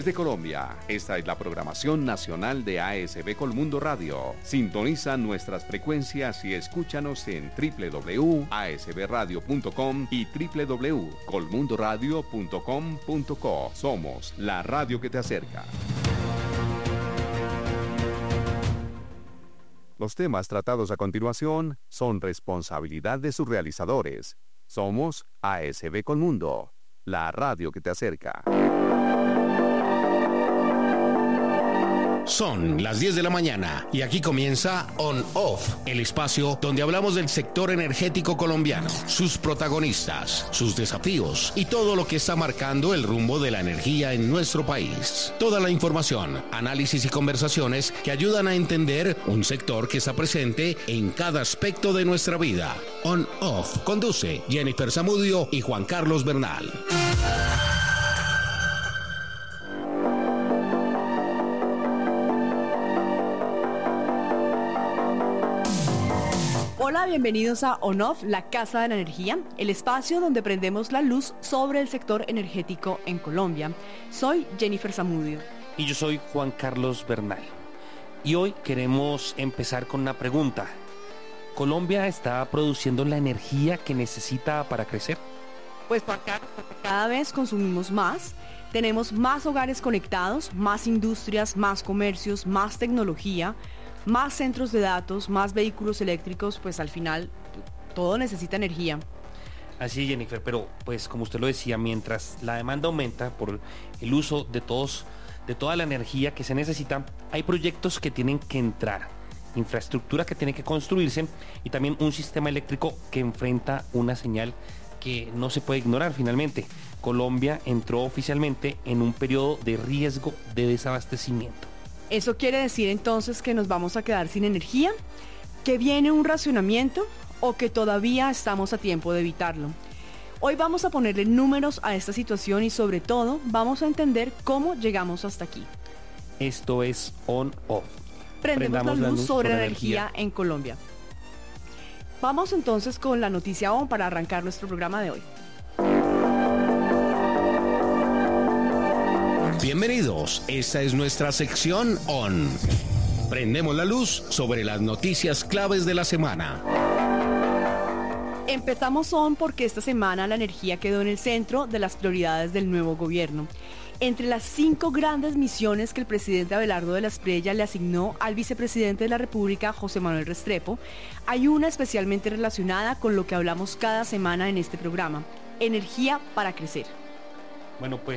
Desde Colombia, esta es la programación nacional de ASB Colmundo Radio. Sintoniza nuestras frecuencias y escúchanos en www.asbradio.com y www.colmundoradio.com.co. Somos la radio que te acerca. Los temas tratados a continuación son responsabilidad de sus realizadores. Somos ASB Colmundo, la radio que te acerca. Son las 10 de la mañana y aquí comienza On Off, el espacio donde hablamos del sector energético colombiano, sus protagonistas, sus desafíos y todo lo que está marcando el rumbo de la energía en nuestro país. Toda la información, análisis y conversaciones que ayudan a entender un sector que está presente en cada aspecto de nuestra vida. On Off conduce Jennifer Zamudio y Juan Carlos Bernal. Hola, bienvenidos a On Off, la Casa de la Energía, el espacio donde prendemos la luz sobre el sector energético en Colombia. Soy Jennifer Zamudio. Y yo soy Juan Carlos Bernal. Y hoy queremos empezar con una pregunta. ¿Colombia está produciendo la energía que necesita para crecer? Pues Juan Carlos, cada vez consumimos más, tenemos más hogares conectados, más industrias, más comercios, más tecnología, más centros de datos, más vehículos eléctricos, pues al final todo necesita energía. Así es, Jennifer, pero pues como usted lo decía, mientras la demanda aumenta por el uso de toda la energía que se necesita, hay proyectos que tienen que entrar, infraestructura que tiene que construirse y también un sistema eléctrico que enfrenta una señal que no se puede ignorar finalmente. Colombia entró oficialmente en un periodo de riesgo de desabastecimiento. ¿Eso quiere decir entonces que nos vamos a quedar sin energía? ¿Que viene un racionamiento? ¿O que todavía estamos a tiempo de evitarlo? Hoy vamos a ponerle números a esta situación y sobre todo vamos a entender cómo llegamos hasta aquí. Esto es On Off. Prendemos la luz sobre la energía en Colombia. Vamos entonces con la noticia ON para arrancar nuestro programa de hoy. Bienvenidos, esta es nuestra sección ON. Prendemos la luz sobre las noticias claves de la semana. Empezamos ON porque esta semana la energía quedó en el centro de las prioridades del nuevo gobierno. Entre las 5 grandes misiones que el presidente Abelardo de la Espriella le asignó al vicepresidente de la República, José Manuel Restrepo, hay una especialmente relacionada con lo que hablamos cada semana en este programa: energía para crecer. Bueno, pues